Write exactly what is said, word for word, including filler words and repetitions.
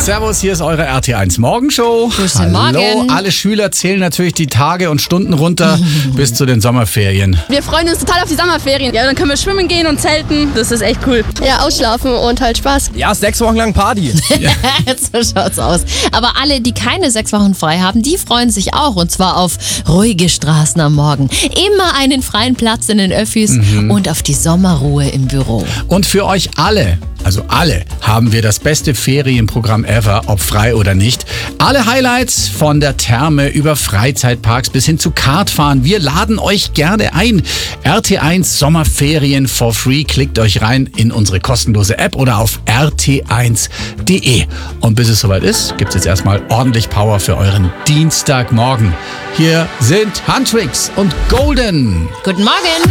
Servus, hier ist eure R T eins Morgenshow. Guten Hallo, Morgen. alle Schüler zählen natürlich die Tage und Stunden runter bis zu den Sommerferien. Wir freuen uns total auf die Sommerferien. Ja, dann können wir schwimmen gehen und zelten. Das ist echt cool. Ja, ausschlafen und halt Spaß. Ja, sechs Wochen lang Party. So schaut's aus. Aber alle, die keine sechs Wochen frei haben, die freuen sich auch. Und zwar auf ruhige Straßen am Morgen. Immer einen freien Platz in den Öffis Mhm. und auf die Sommerruhe im Büro. Und für euch alle, also alle, haben wir das beste Ferienprogramm ever, ob frei oder nicht. Alle Highlights von der Therme über Freizeitparks bis hin zu Kartfahren. Wir laden euch gerne ein. R T eins Sommerferien for free. Klickt euch rein in unsere kostenlose App oder auf r t eins punkt d e. Und bis es soweit ist, gibt es jetzt erstmal ordentlich Power für euren Dienstagmorgen. Hier sind Huntrix und Golden. Guten Morgen.